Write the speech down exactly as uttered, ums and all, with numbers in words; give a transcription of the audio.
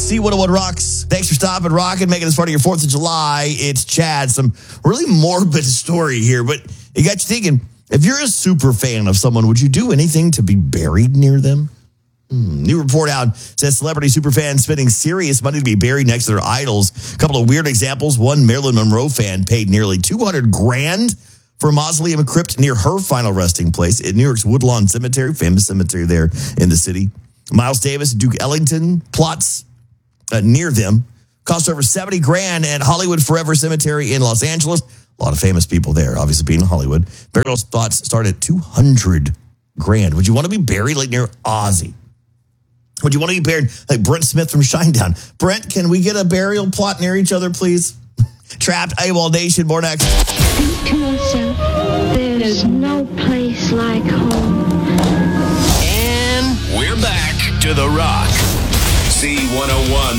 C one oh one Rocks. Thanks for stopping, rocking, making this part of your fourth of July. It's Chad. Some really morbid story here, but it got you thinking, if you're a super fan of someone, would you do anything to be buried near them? Hmm. New report out says celebrity superfans spending serious money to be buried next to their idols. A couple of weird examples. One Marilyn Monroe fan paid nearly two hundred grand for a mausoleum crypt near her final resting place at New York's Woodlawn Cemetery, famous cemetery there in the city. Miles Davis and Duke Ellington plots uh, near them cost over seventy grand at Hollywood Forever Cemetery in Los Angeles. A lot of famous people there, obviously being in Hollywood. Burial spots start at two hundred grand. Would you want to be buried like near Ozzy? Would you want to be buried like Brent Smith from Shinedown? Brent, can we get a burial plot near each other, please? Trapped, AWOL Nation, more next. Think to myself, there's no place like home. And we're back to The Rock. C one oh one.